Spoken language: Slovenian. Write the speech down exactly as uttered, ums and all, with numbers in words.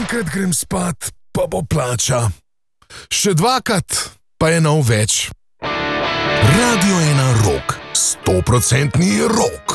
enkrat grem spat, pa bo plača. Še dvakrat, pa je nov več. Radio ena Rock, stoprocentni rock.